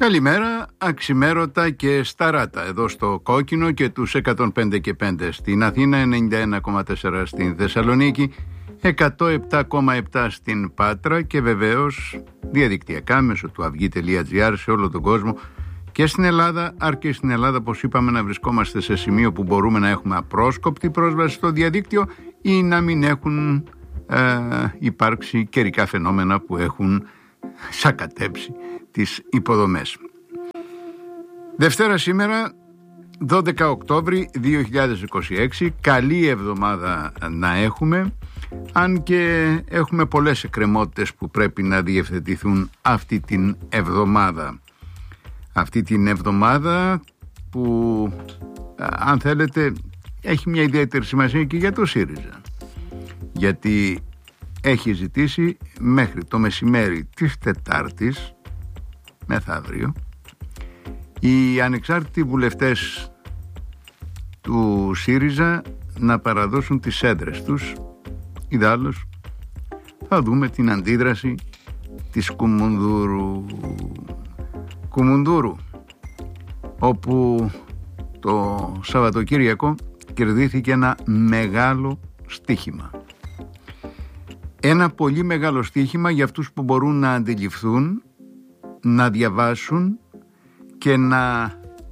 Καλημέρα, αξιμέρωτα και σταράτα εδώ στο Κόκκινο και τους 105 και 5 στην Αθήνα, 91,4 στην Θεσσαλονίκη, 107,7 στην Πάτρα και βεβαίως διαδικτυακά μέσω του αυγή.gr σε όλο τον κόσμο και στην Ελλάδα, αρκεί στην Ελλάδα, όπως είπαμε, να βρισκόμαστε σε σημείο που μπορούμε να έχουμε απρόσκοπτη πρόσβαση στο διαδίκτυο ή να μην έχουν υπάρξει καιρικά φαινόμενα που έχουν σακατέψει τις υποδομές. Δευτέρα σήμερα, 12 Οκτώβρη 2026, καλή εβδομάδα να έχουμε, αν και έχουμε πολλές εκκρεμότητες που πρέπει να διευθετηθούν αυτή την εβδομάδα. Αυτή την εβδομάδα που, αν θέλετε, έχει μια ιδιαίτερη σημασία και για το ΣΥΡΙΖΑ, γιατί έχει ζητήσει μέχρι το μεσημέρι της Τετάρτης, μεθαύριο, οι ανεξάρτητοι βουλευτές του ΣΥΡΙΖΑ να παραδώσουν τις έδρες τους. Ιδάλλως θα δούμε την αντίδραση της Κουμουνδούρου, όπου το Σαββατοκύριακο κερδίθηκε ένα μεγάλο στοίχημα. Ένα πολύ μεγάλο στοίχημα για αυτούς που μπορούν να αντιληφθούν, να διαβάσουν και να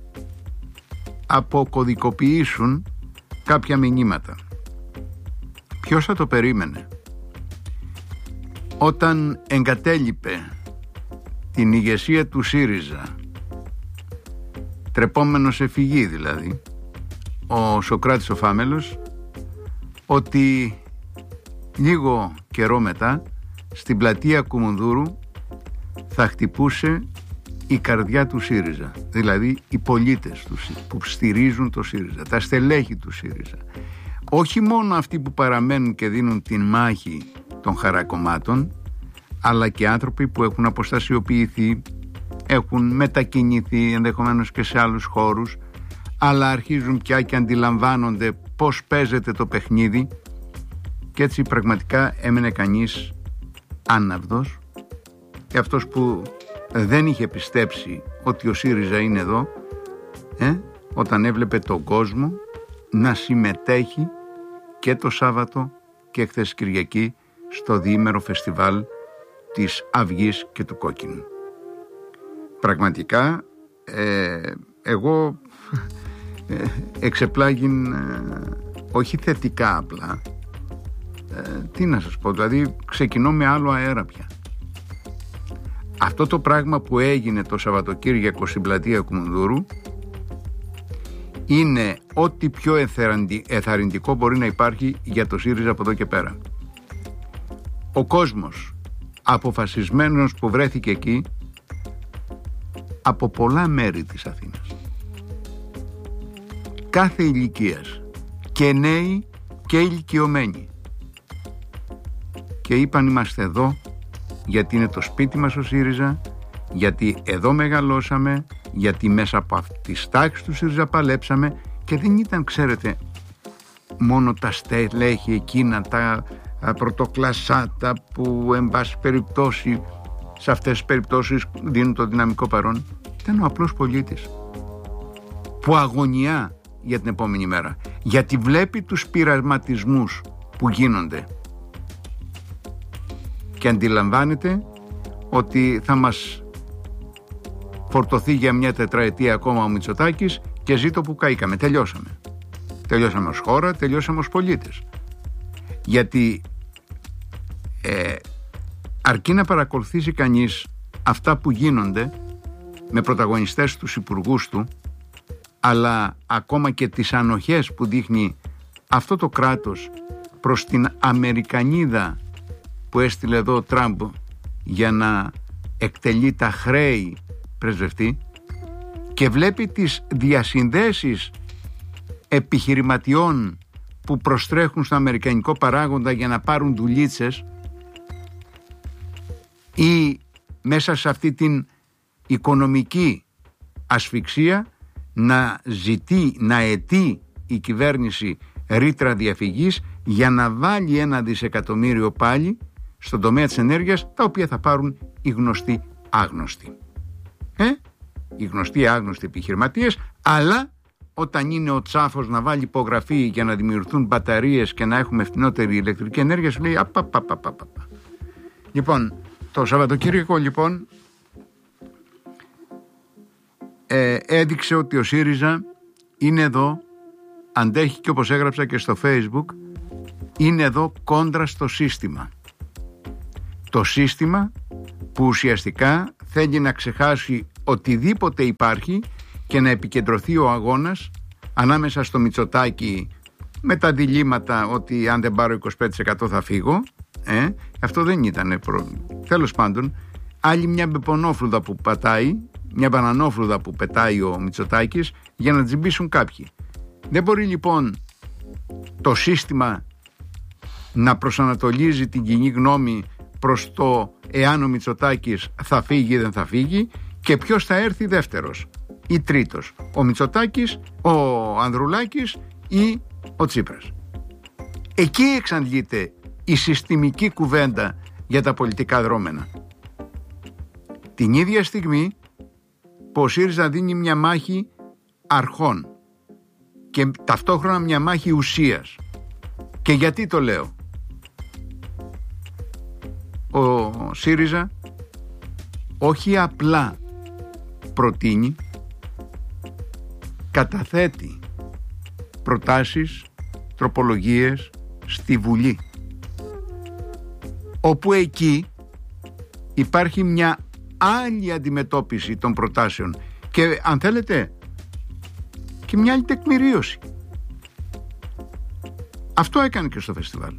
αποκωδικοποιήσουν κάποια μηνύματα. Ποιος θα το περίμενε? Όταν εγκατέλειπε την ηγεσία του ΣΥΡΙΖΑ, τρεπόμενος σε φυγή δηλαδή, ο Σωκράτης ο Φάμελος, ότι λίγο καιρό μετά στην πλατεία Κουμουνδούρου θα χτυπούσε η καρδιά του ΣΥΡΙΖΑ, δηλαδή οι πολίτες που στηρίζουν το ΣΥΡΙΖΑ, τα στελέχη του ΣΥΡΙΖΑ, όχι μόνο αυτοί που παραμένουν και δίνουν την μάχη των χαρακομμάτων, αλλά και άνθρωποι που έχουν αποστασιοποιηθεί, έχουν μετακινηθεί ενδεχομένως και σε άλλους χώρους, αλλά αρχίζουν πια και αντιλαμβάνονται πώς παίζεται το παιχνίδι, και έτσι πραγματικά έμενε κανείς άναυδος, και αυτός που δεν είχε πιστέψει ότι ο ΣΥΡΙΖΑ είναι εδώ, όταν έβλεπε τον κόσμο να συμμετέχει και το Σάββατο και χθες Κυριακή στο διήμερο φεστιβάλ της Αυγής και του Κόκκινου. Πραγματικά εγώ εξεπλάγην, όχι θετικά απλά, τι να σας πω, δηλαδή ξεκινώ με άλλο αέρα πια. Αυτό το πράγμα που έγινε το Σαββατοκύριακο στην πλατεία Κουμουνδούρου είναι ό,τι πιο εθαρρυντικό μπορεί να υπάρχει για το ΣΥΡΙΖΑ από εδώ και πέρα. Ο κόσμος αποφασισμένος που βρέθηκε εκεί από πολλά μέρη της Αθήνας, κάθε ηλικίας, και νέοι και ηλικιωμένοι, και είπαν είμαστε εδώ γιατί είναι το σπίτι μας ο ΣΥΡΙΖΑ, γιατί εδώ μεγαλώσαμε, γιατί μέσα από τις τάξεις του ΣΥΡΙΖΑ παλέψαμε, και δεν ήταν, ξέρετε, μόνο τα στελέχη εκείνα, τα πρωτοκλασάτα που εν πάση περιπτώσει σε αυτές τις περιπτώσεις δίνουν το δυναμικό παρόν. Ήταν ο απλός πολίτης που αγωνιά για την επόμενη μέρα, γιατί βλέπει τους πειραματισμούς που γίνονται και αντιλαμβάνεται ότι θα μας φορτωθεί για μια τετραετία ακόμα ο Μητσοτάκης και ζήτω που καήκαμε. Τελειώσαμε ως χώρα, τελειώσαμε ως πολίτες. Γιατί αρκεί να παρακολουθήσει κανείς αυτά που γίνονται με πρωταγωνιστές τους υπουργούς του, αλλά ακόμα και τις ανοχές που δείχνει αυτό το κράτος προς την Αμερικανίδα που έστειλε εδώ ο Τραμπ για να εκτελεί τα χρέη πρεσβευτή, και βλέπει τις διασυνδέσεις επιχειρηματιών που προστρέχουν στον αμερικανικό παράγοντα για να πάρουν δουλίτσες, ή μέσα σε αυτή την οικονομική ασφυξία να αιτεί η κυβέρνηση ρήτρα διαφυγής για να βάλει 1 δισεκατομμύριο πάλι στον τομέα της ενέργειας, τα οποία θα πάρουν οι γνωστοί άγνωστοι. οι γνωστοί άγνωστοι επιχειρηματίες, αλλά όταν είναι ο τσάφος να βάλει υπογραφή για να δημιουργηθούν μπαταρίες και να έχουμε φθηνότερη ηλεκτρική ενέργεια, σου λέει Λοιπόν, το Σαββατοκύριακο λοιπόν έδειξε ότι ο ΣΥΡΙΖΑ είναι εδώ, αντέχει, και όπως έγραψα και στο Facebook, είναι εδώ κόντρα στο σύστημα. Το σύστημα που ουσιαστικά θέλει να ξεχάσει οτιδήποτε υπάρχει και να επικεντρωθεί ο αγώνας ανάμεσα στο Μητσοτάκη με τα διλήμματα ότι αν δεν πάρω 25% θα φύγω. Αυτό δεν ήταν Τέλος πάντων, άλλη μια μπεπονόφλουδα που πατάει, μια μπανανόφλουδα που πετάει ο Μητσοτάκης για να τζιμπήσουν κάποιοι. Δεν μπορεί λοιπόν το σύστημα να προσανατολίζει την κοινή γνώμη προς το εάν ο Μητσοτάκης θα φύγει ή δεν θα φύγει και ποιος θα έρθει δεύτερος ή τρίτος, ο Μητσοτάκης, ο Ανδρουλάκης ή ο Τσίπρας. Εκεί εξαντλείται η συστημική κουβέντα για τα πολιτικά δρόμενα. Την ίδια στιγμή που ο ΣΥΡΙΖΑ δίνει μια μάχη αρχών και ταυτόχρονα μια μάχη ουσίας. Και γιατί το λέω? Ο ΣΥΡΙΖΑ όχι απλά προτείνει, καταθέτει προτάσεις, τροπολογίες στη Βουλή, όπου εκεί υπάρχει μια άλλη αντιμετώπιση των προτάσεων και αν θέλετε και μια άλλη τεκμηρίωση. Αυτό έκανε και στο φεστιβάλ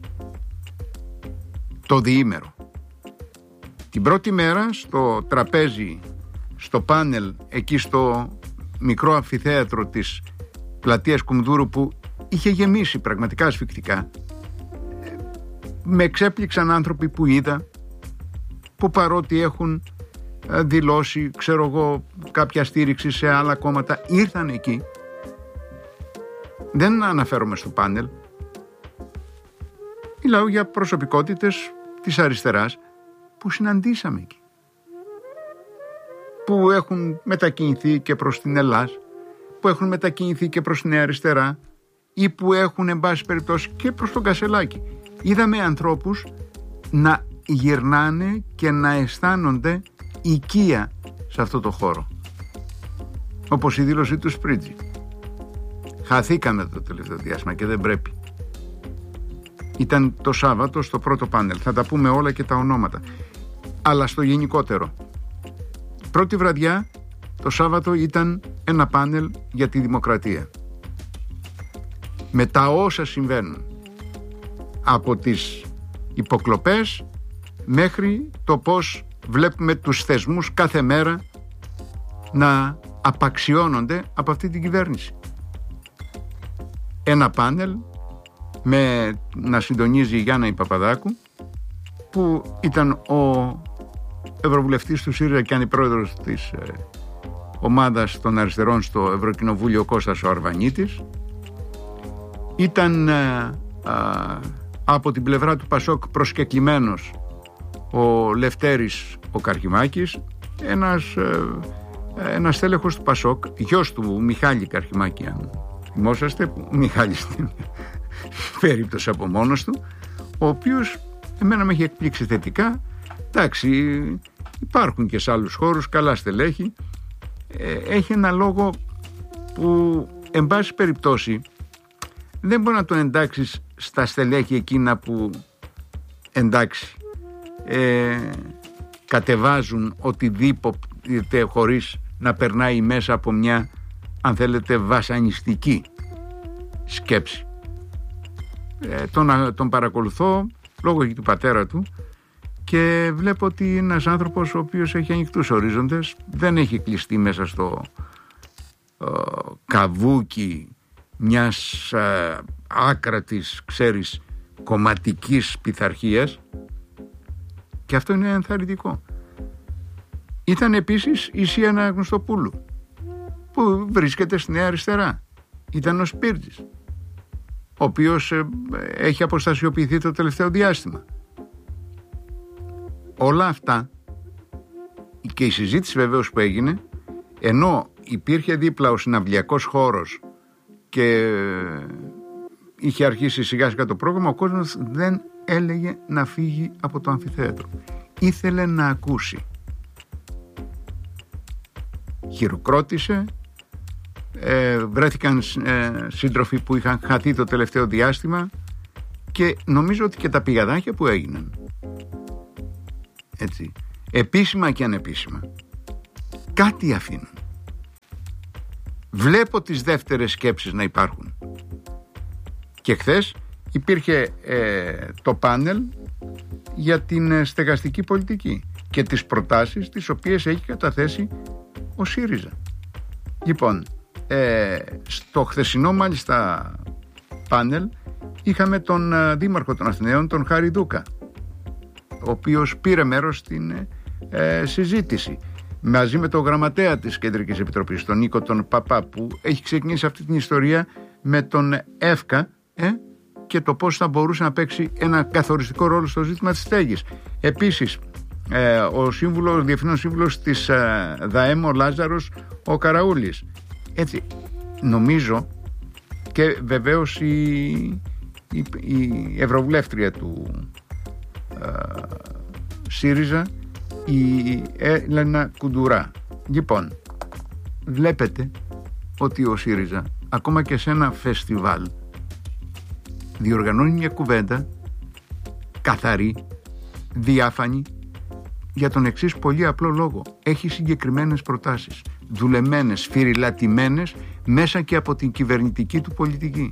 το διήμερο. Την πρώτη μέρα στο τραπέζι, στο πάνελ εκεί στο μικρό αμφιθέατρο της πλατείας Κουμδούρου, που είχε γεμίσει πραγματικά ασφυκτικά, με εξέπληξαν άνθρωποι που είδα, που παρότι έχουν δηλώσει, ξέρω εγώ, κάποια στήριξη σε άλλα κόμματα, ήρθαν εκεί. Δεν αναφέρομαι στο πάνελ, μιλάω για προσωπικότητες της αριστεράς που συναντήσαμε εκεί, που έχουν μετακινηθεί και προς την Ελλάδα, που έχουν μετακινηθεί και προς την Νέα Αριστερά ή που έχουν εν πάση περιπτώσει και προς τον Κασελάκη. Είδαμε ανθρώπους να γυρνάνε και να αισθάνονται οικία σε αυτό το χώρο, όπως η δήλωση του Σπρίτζη. Χαθήκαμε το τελευταίο διάστημα και δεν πρέπει. Ήταν το Σάββατο στο πρώτο πάνελ, θα τα πούμε όλα και τα ονόματα, αλλά στο γενικότερο. Πρώτη βραδιά το Σάββατο ήταν ένα πάνελ για τη δημοκρατία, με τα όσα συμβαίνουν, από τις υποκλοπές μέχρι το πώς βλέπουμε τους θεσμούς κάθε μέρα να απαξιώνονται από αυτή την κυβέρνηση. Ένα πάνελ με να συντονίζει η Γιάννα η Παπαδάκου, που ήταν ο ευρωβουλευτής του ΣΥΡΙΖΑ και αντιπρόεδρος της ομάδας των αριστερών στο Ευρωκοινοβούλιο, Κώστας ο Αρβανίτης. Ήταν από την πλευρά του Πασόκ προσκεκλημένος ο Λευτέρης ο Καρχημάκης, ένας τέλεχος του Πασόκ, γιος του Μιχάλη Καρχημάκη, αν θυμόσαστε, που ο Μιχάλης στην περίπτωση από μόνος του, ο οποίος εμένα με έχει εκπλήξει θετικά. Εντάξει, υπάρχουν και σε άλλους χώρους καλά στελέχη. Έχει ένα λόγο που εν πάση περιπτώσει δεν μπορεί να το εντάξεις στα στελέχη εκείνα που εντάξει κατεβάζουν οτιδήποτε χωρίς να περνάει μέσα από μια, αν θέλετε, βασανιστική σκέψη. Τον παρακολουθώ λόγω του πατέρα του και βλέπω ότι είναι ένας άνθρωπος ο οποίος έχει ανοιχτούς ορίζοντες, δεν έχει κλειστεί μέσα στο καβούκι μιας άκρατης, ξέρεις, κομματικής πειθαρχίας, και αυτό είναι ενθαρρυντικό. Ήταν επίσης η Σία Αναγνωστοπούλου, που βρίσκεται στη Νέα Αριστερά. Ήταν ο Σπίρτζης, ο οποίος έχει αποστασιοποιηθεί το τελευταίο διάστημα. Όλα αυτά και η συζήτηση βεβαίως που έγινε ενώ υπήρχε δίπλα ο συναυλιακός χώρος και είχε αρχίσει σιγά σιγά το πρόγραμμα, ο κόσμος δεν έλεγε να φύγει από το αμφιθέατρο. Ήθελε να ακούσει. Χειροκρότησε, βρέθηκαν σύντροφοι που είχαν χαθεί το τελευταίο διάστημα και νομίζω ότι και τα πηγαδάκια που έγιναν, έτσι, επίσημα και ανεπίσημα, κάτι αφήνουν. Βλέπω τις δεύτερες σκέψεις να υπάρχουν. Και χθες υπήρχε το πάνελ για την στεγαστική πολιτική και τις προτάσεις τις οποίες έχει καταθέσει ο ΣΥΡΙΖΑ. Λοιπόν, στο χθεσινό μάλιστα πάνελ είχαμε τον δήμαρχο των Αθηναίων, τον Χάρη Δούκα, ο οποίος πήρε μέρος στην συζήτηση μαζί με τον γραμματέα της Κεντρικής Επιτροπής, τον Νίκο τον Παπά, που έχει ξεκινήσει αυτή την ιστορία με τον ΕΦΚΑ και το πώς θα μπορούσε να παίξει ένα καθοριστικό ρόλο στο ζήτημα της στέγης. Επίσης, ο διευθύνων σύμβουλος της ΔΑΕΜ, ο Λάζαρος, ο Καραούλης. Έτσι, νομίζω, και βεβαίως η ευρωβουλεύτρια του ΣΥΡΙΖΑ, η Έλενα Κουντουρά. Λοιπόν, βλέπετε ότι ο ΣΥΡΙΖΑ ακόμα και σε ένα φεστιβάλ διοργανώνει μια κουβέντα καθαρή, διάφανη, για τον εξής πολύ απλό λόγο. Έχει συγκεκριμένες προτάσεις, δουλεμένες, σφυριλατημένες μέσα και από την κυβερνητική του πολιτική.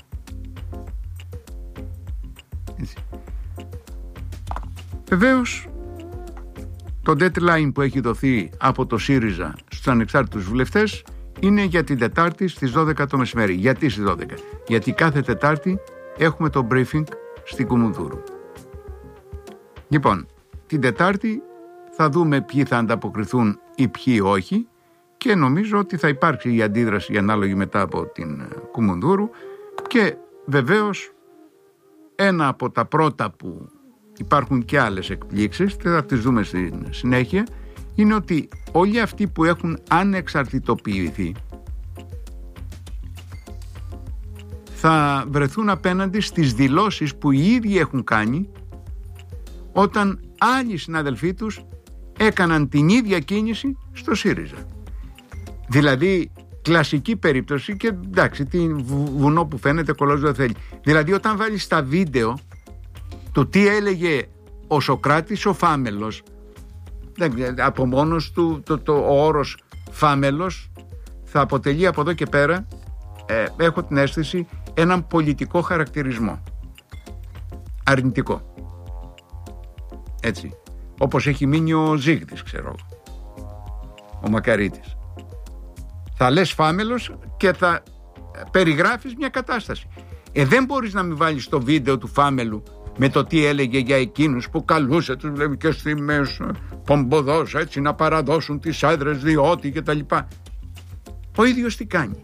Βεβαίως, το deadline που έχει δοθεί από το ΣΥΡΙΖΑ στους ανεξάρτητους βουλευτές είναι για την Τετάρτη στις 12 το μεσημέρι. Γιατί στις 12? Γιατί κάθε Τετάρτη έχουμε το briefing στην Κουμουνδούρου. Λοιπόν, την Τετάρτη θα δούμε ποιοι θα ανταποκριθούν ή ποιοι όχι, και νομίζω ότι θα υπάρξει η αντίδραση ανάλογη μετά από την Κουμουνδούρου. Και βεβαίως ένα από τα πρώτα, που υπάρχουν και άλλες εκπλήξεις, θα τις δούμε στη συνέχεια, είναι ότι όλοι αυτοί που έχουν ανεξαρτητοποιηθεί θα βρεθούν απέναντι στις δηλώσεις που οι ίδιοι έχουν κάνει όταν άλλοι συναδελφοί τους έκαναν την ίδια κίνηση στο ΣΥΡΙΖΑ. Δηλαδή, κλασική περίπτωση, και εντάξει, τι βουνό που φαίνεται κολός δεν θέλει. Δηλαδή, όταν βάλεις τα βίντεο το τι έλεγε ο Σωκράτης ο Φάμελος, από μόνος του ο όρος Φάμελος θα αποτελεί από εδώ και πέρα, έχω την αίσθηση, έναν πολιτικό χαρακτηρισμό αρνητικό, έτσι, όπως έχει μείνει ο Ζήγδης, ξέρω, ο Μακαρίτης. Θα λες Φάμελος και θα περιγράφεις μια κατάσταση. Δεν μπορείς να μην βάλεις το βίντεο του Φάμελου με το τι έλεγε για εκείνους που καλούσε τους, βλέπει, και στιγμές πομποδός, έτσι, να παραδώσουν τις έδρες διότι και τα λοιπά. Ο ίδιος τι κάνει?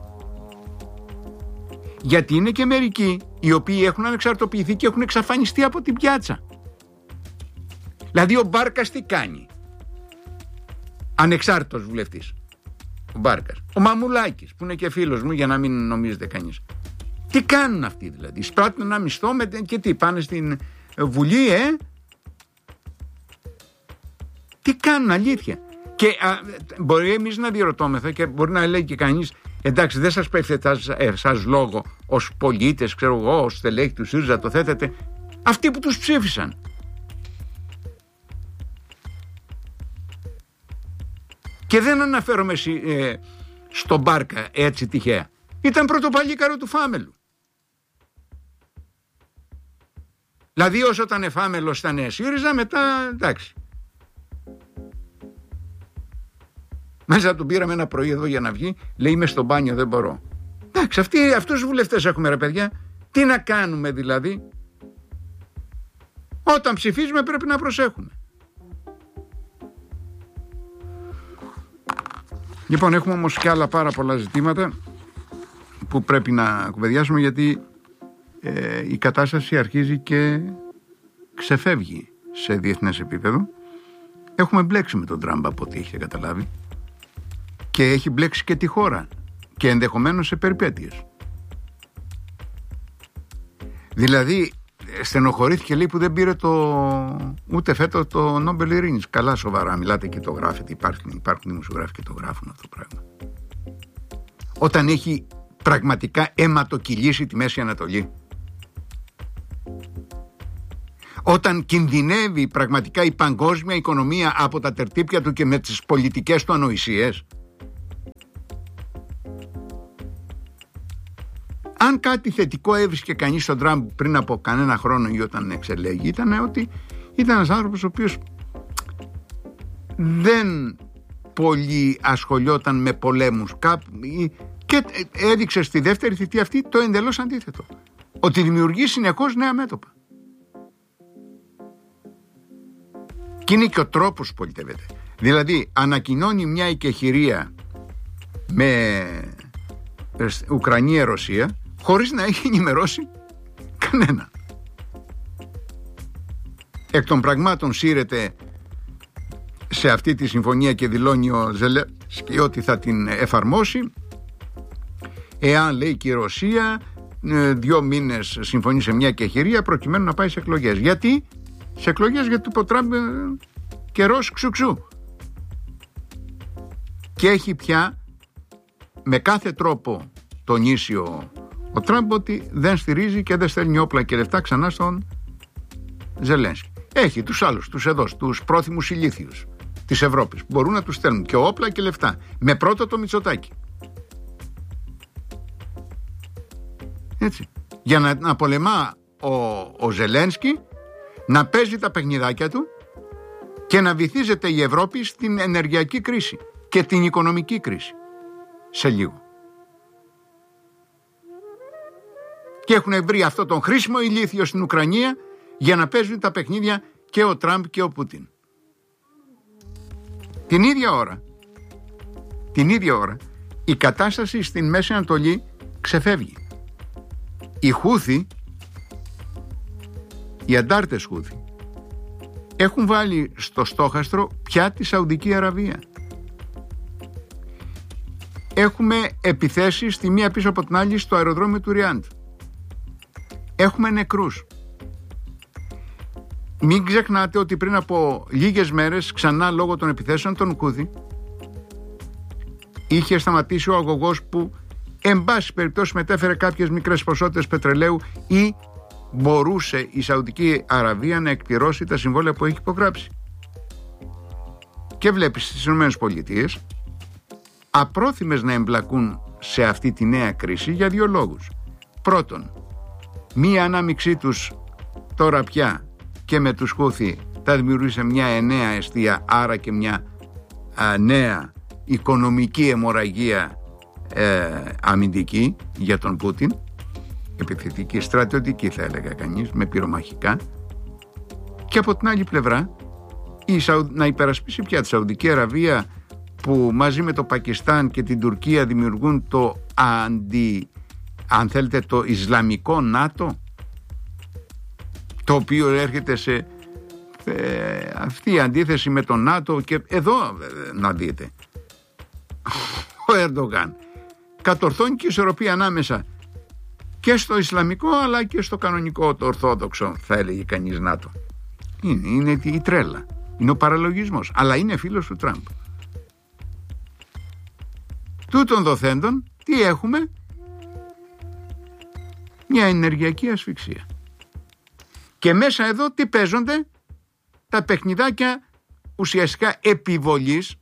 Γιατί είναι και μερικοί οι οποίοι έχουν ανεξαρτοποιηθεί και έχουν εξαφανιστεί από την πιάτσα. Δηλαδή ο Μπάρκας τι κάνει? Ανεξάρτητος βουλευτής ο Μπάρκας. Ο Μαμουλάκης που είναι και φίλος μου, για να μην νομίζετε κανείς. Τι κάνουν αυτοί δηλαδή? Σπράττουν ένα μισθό και τι, πάνε στην Βουλή, Τι κάνουν, αλήθεια? Και μπορεί εμείς να διερωτώμεθα και μπορεί να λέει και κανείς, εντάξει, δεν σας πέφτει εσάς λόγο ως πολίτες, ξέρω εγώ, ως στελέχη του ΣΥΡΙΖΑ, το θέτετε. Αυτοί που τους ψήφισαν. Και δεν αναφέρομαι στον Μπάρκα έτσι τυχαία. Ήταν πρωτοπαλίκαρο του Φάμελου. Δηλαδή όσο ήταν Φάμελος ήταν ΣΥΡΙΖΑ, μετά εντάξει. Μέσα του πήραμε ένα πρωί εδώ για να βγει, λέει είμαι στο μπάνιο, δεν μπορώ. Εντάξει, αυτούς τους βουλευτές έχουμε, ρε παιδιά. Τι να κάνουμε δηλαδή? Όταν ψηφίζουμε πρέπει να προσέχουμε. Λοιπόν, έχουμε όμως και άλλα πάρα πολλά ζητήματα που πρέπει να κουβεντιάσουμε, γιατί η κατάσταση αρχίζει και ξεφεύγει σε διεθνές επίπεδο. Έχουμε μπλέξει με τον Τραμπ από ό,τι είχε καταλάβει. και έχει μπλέξει και τη χώρα και ενδεχομένως σε περιπέτειες. Δηλαδή στενοχωρήθηκε, λέει, που δεν πήρε ούτε φέτος το Νόμπελ Ειρήνης. Καλά, σοβαρά μιλάτε και το γράφετε. Υπάρχουν δημοσιογράφοι και το γράφουν αυτό το πράγμα. Όταν έχει πραγματικά αιματοκυλήσει τη Μέση Ανατολή, όταν κινδυνεύει πραγματικά η παγκόσμια οικονομία από τα τερτύπια του και με τις πολιτικές του ανοησίες. Αν κάτι θετικό έβρισκε κανείς στον Τραμπ πριν από κανένα χρόνο ή όταν εξελέγει, ήταν ότι ήταν ένας άνθρωπος ο οποίος δεν πολύ ασχολιόταν με πολέμους και έδειξε στη δεύτερη θητεία αυτή το εντελώς αντίθετο, ότι δημιουργεί συνεχώς νέα μέτωπα. Και είναι και ο τρόπος που πολιτεύεται. Δηλαδή ανακοινώνει μια εκεχηρία με Ουκρανία-Ρωσία χωρίς να έχει ενημερώσει κανένα. Εκ των πραγμάτων σύρεται σε αυτή τη συμφωνία και δηλώνει ο Ζελένσκι ότι θα την εφαρμόσει εάν, λέει, και η Ρωσία 2 μήνες συμφωνεί σε μια εκεχηρία προκειμένου να πάει σε εκλογές. Γιατί? Σε εκλογές γιατί του Τραμπ καιρός ξουξού. Και έχει πια με κάθε τρόπο τονίσει ο Τραμπ ότι δεν στηρίζει και δεν στέλνει όπλα και λεφτά ξανά στον Ζελένσκι. Έχει τους άλλους, τους πρόθυμους ηλίθιους της Ευρώπης που μπορούν να τους στέλνουν και όπλα και λεφτά, με πρώτο το Μητσοτάκη. Έτσι. Για να πολεμά ο Ζελένσκι, να παίζει τα παιχνιδάκια του και να βυθίζεται η Ευρώπη στην ενεργειακή κρίση και την οικονομική κρίση σε λίγο. Και έχουν βρει αυτό τον χρήσιμο ηλίθιο στην Ουκρανία για να παίζουν τα παιχνίδια και ο Τραμπ και ο Πούτιν. Την ίδια ώρα η κατάσταση στην Μέση Ανατολή ξεφεύγει. Οι Χούθι, οι αντάρτες Χούθι, έχουν βάλει στο στόχαστρο πια τη Σαουδική Αραβία. Έχουμε επιθέσεις τη μία πίσω από την άλλη στο αεροδρόμιο του Ριάντ. Έχουμε νεκρούς. Μην ξεχνάτε ότι πριν από λίγες μέρες, ξανά λόγω των επιθέσεων των Χούθι, είχε σταματήσει ο αγωγός που εν πάση περιπτώσει μετέφερε κάποιες μικρές ποσότητες πετρελαίου ή μπορούσε η Σαουδική Αραβία να εκπληρώσει τα συμβόλαια που έχει υπογράψει. Και βλέπεις στις ΗΠΑ απρόθυμες να εμπλακούν σε αυτή τη νέα κρίση για 2 λόγους. Πρώτον, μία ανάμειξή τους τώρα πια και με τους Χούθι θα δημιουργήσει μια νέα αιστεία, άρα και μια νέα οικονομική αιμορραγία αμυντική για τον Πούτιν, επιθετική, στρατιωτική θα έλεγα κανείς, με πυρομαχικά. Και από την άλλη πλευρά να υπερασπίσει πια τη Σαουδική Αραβία, που μαζί με το Πακιστάν και την Τουρκία δημιουργούν το αν θέλετε το Ισλαμικό ΝΑΤΟ, το οποίο έρχεται σε αυτή η αντίθεση με το ΝΑΤΟ. Και εδώ να δείτε, ο Ερντογάν κατορθώνει και ισορροπία ανάμεσα και στο Ισλαμικό αλλά και στο κανονικό, το Ορθόδοξο θα έλεγε κανείς ΝΑΤΟ. Είναι η τρέλα, είναι ο παραλογισμός, αλλά είναι φίλος του Τραμπ. Τούτων δοθέντων τι έχουμε? Μια ενεργειακή ασφυξία. Και μέσα εδώ τι παίζονται? Τα παιχνιδάκια ουσιαστικά επιβολής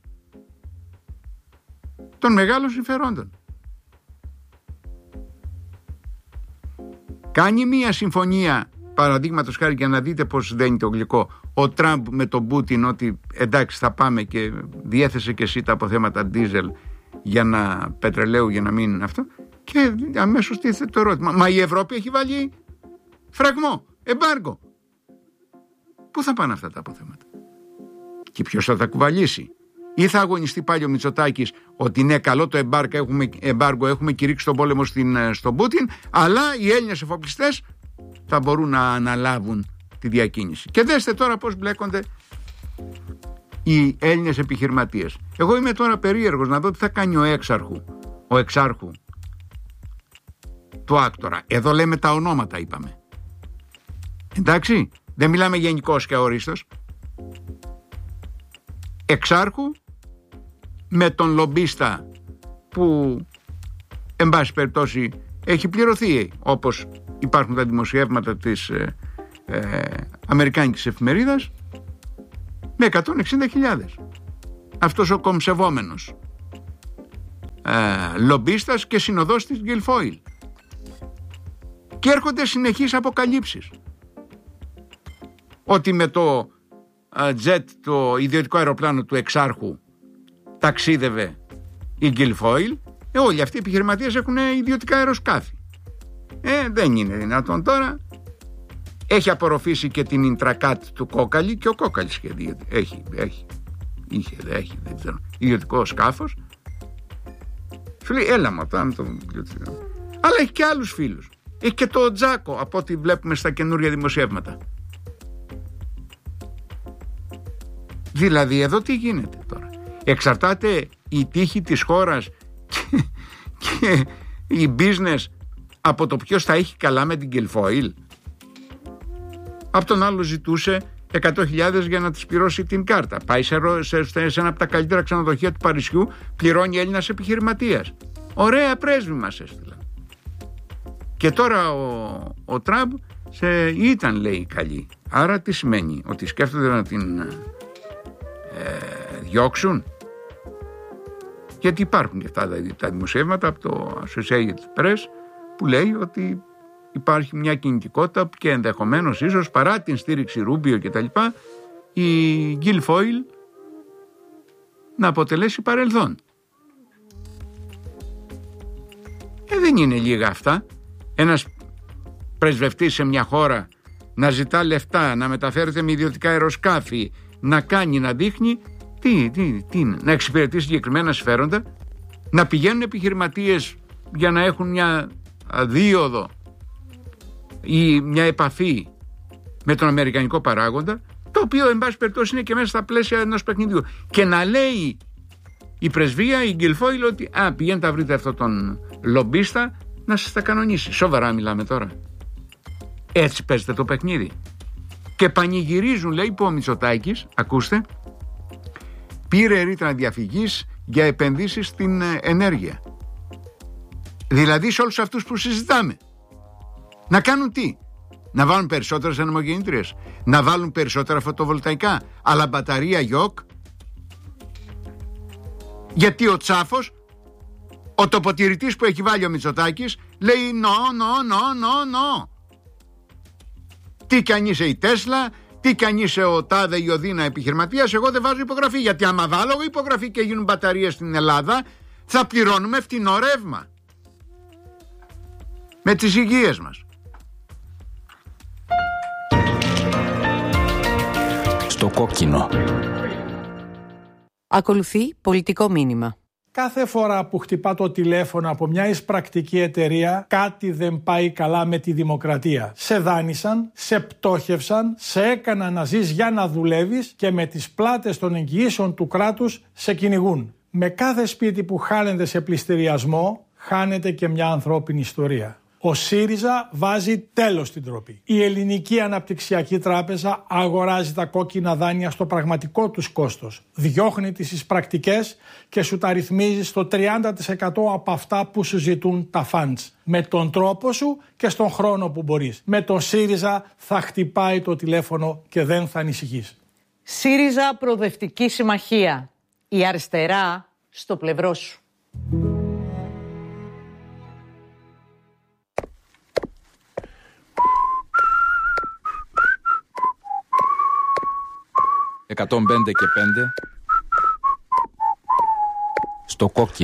των μεγάλων συμφερόντων. Κάνει μια συμφωνία, παραδείγματος χάρη, για να δείτε πως δένει το γλυκό, ο Τραμπ με τον Πούτιν, ότι εντάξει θα πάμε και διέθεσε και εσύ τα αποθέματα ντίζελ πετρελαίου για να μην αυτό, και αμέσως τίθεται το ερώτημα, μα η Ευρώπη έχει βάλει φραγμό, εμπάργκο. Πού θα πάνε αυτά τα αποθέματα και ποιος θα τα κουβαλήσει? Ή θα αγωνιστεί πάλι ο Μητσοτάκης ότι ναι, καλό το εμπάργκο, έχουμε κηρύξει τον πόλεμο στον Πούτιν, αλλά οι Έλληνες εφοπλιστές θα μπορούν να αναλάβουν τη διακίνηση. Και δέστε τώρα πώς μπλέκονται οι Έλληνες επιχειρηματίες. Εγώ είμαι τώρα περίεργος να δω τι θα κάνει ο εξάρχου του άκτορα. Εδώ λέμε τα ονόματα, είπαμε. Εντάξει, δεν μιλάμε γενικώς και αορίστος. Εξάρχου με τον λομπίστα που εν πάση περιπτώσει έχει πληρωθεί, όπως υπάρχουν τα δημοσιεύματα της αμερικάνικης εφημερίδας, με 160.000. Αυτός ο κομψευόμενος λομπίστας και συνοδός της Guilfoyle. Και έρχονται συνεχείς αποκαλύψεις ότι με το jet, το ιδιωτικό αεροπλάνο του εξάρχου, ταξίδευε η Guilfoyle. Όλοι αυτοί οι επιχειρηματίες έχουν ιδιωτικά αεροσκάφη. Δεν είναι δυνατόν τώρα. Έχει απορροφήσει και την Ιντρακάτ του Κόκαλη, και ο Κόκαλης είχε δεν ξέρω, ιδιωτικό σκάφος. Σου λέει έλα μου τώρα. Αλλά έχει και άλλους φίλους. Έχει και το Τζάκο, από ό,τι βλέπουμε στα καινούρια δημοσιεύματα. Δηλαδή εδώ τι γίνεται τώρα? Εξαρτάται η τύχη της χώρας και η business από το ποιος θα έχει καλά με την Guilfoyle. Από τον άλλο ζητούσε 100.000 για να της πληρώσει την κάρτα. Πάει σε ένα από τα καλύτερα ξενοδοχεία του Παρισιού, πληρώνει Έλληνας επιχειρηματίας. Ωραία πρέσβη μας έστειλα. Και τώρα ο Τραμπ ήταν, λέει, καλή. Άρα τι σημαίνει? Ότι σκέφτονται να την διώξουν? Γιατί υπάρχουν και αυτά τα δημοσιεύματα από το Associated Press που λέει ότι υπάρχει μια κινητικότητα και ενδεχομένως ίσως παρά την στήριξη Ρούμπιο και τα λοιπά, η Guilfoyle να αποτελέσει παρελθόν. Δεν είναι λίγα αυτά. Ένας πρεσβευτής σε μια χώρα να ζητά λεφτά, να μεταφέρεται με ιδιωτικά αεροσκάφη, να κάνει, να δείχνει να εξυπηρετεί συγκεκριμένα συμφέροντα, να πηγαίνουν επιχειρηματίες για να έχουν μια δίωδο ή μια επαφή με τον αμερικανικό παράγοντα, το οποίο εν πάση περιπτώσει είναι και μέσα στα πλαίσια ενός παιχνιδιού, και να λέει η πρεσβεία, η Guilfoyle, ότι πηγαίνετε να βρείτε αυτόν τον λομπίστα να σας τα κανονίσει. Σοβαρά μιλάμε τώρα? Έτσι παίζετε το παιχνίδι? Και πανηγυρίζουν, λέει, που ο Μητσοτάκης, ακούστε, πήρε ρήτρα διαφυγής για επενδύσεις στην ενέργεια. Δηλαδή σε όλους αυτούς που συζητάμε. Να κάνουν τι? Να βάλουν περισσότερες ανεμογεννήτριες, να βάλουν περισσότερα φωτοβολταϊκά, αλλά μπαταρία γιοκ? Γιατί ο Τσάφος, ο τοποτηρητής που έχει βάλει ο Μητσοτάκης, λέει no. Τι κι αν είσαι η Τέσλα, τι κι αν είσαι ο τάδε ή ο δίνα επιχειρηματίας, εγώ δεν βάζω υπογραφή. Γιατί άμα βάλω υπογραφή και γίνουν μπαταρίες στην Ελλάδα, θα πληρώνουμε φτηνό ρεύμα με τις υγείες μας. Στο κόκκινο. Ακολουθεί πολιτικό μήνυμα. Κάθε φορά που χτυπά το τηλέφωνο από μια εισπρακτική εταιρεία, κάτι δεν πάει καλά με τη δημοκρατία. Σε δάνεισαν, σε πτώχευσαν, σε έκαναν να ζεις για να δουλεύεις και με τις πλάτες των εγγυήσεων του κράτους σε κυνηγούν. Με κάθε σπίτι που χάνεται σε πληστηριασμό, χάνεται και μια ανθρώπινη ιστορία. Ο ΣΥΡΙΖΑ βάζει τέλος στην ντροπή. Η Ελληνική Αναπτυξιακή Τράπεζα αγοράζει τα κόκκινα δάνεια στο πραγματικό τους κόστος. Διώχνει τις εισπρακτικές και σου τα ρυθμίζει στο 30% από αυτά που σου ζητούν τα funds. Με τον τρόπο σου και στον χρόνο που μπορείς. Με τον ΣΥΡΙΖΑ θα χτυπάει το τηλέφωνο και δεν θα ανησυχείς. ΣΥΡΙΖΑ Προοδευτική Συμμαχία. Η αριστερά στο πλευρό σου. 105 και 5 στο κόκκινο.